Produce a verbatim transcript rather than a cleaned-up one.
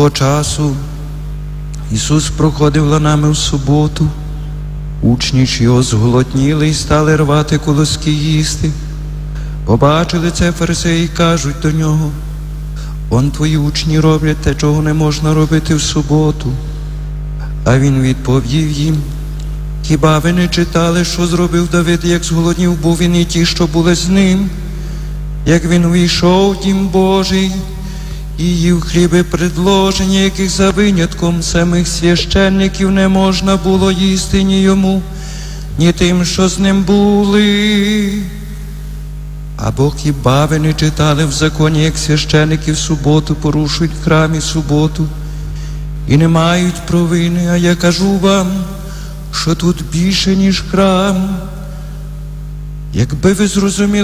Того часу Ісус проходив ланами в суботу. Учні ж його зголодніли і стали рвати колоски їсти. Побачили це фарисеї і кажуть до нього: «Он твої учні роблять те, чого не можна робити в суботу». А він відповів їм: «Хіба ви не читали, що зробив Давид, як зголоднів був він і ті, що були з ним? Як він увійшов в дім Божий і їв хліби предложені, яких за винятком самих священників не можна було їсти ні йому, ні тим, що з ним були. Або хіба ви не читали в законі, як священники в суботу порушують в храмі суботу і не мають провини? А я кажу вам, що тут більше, ніж храм. Якби ви зрозуміли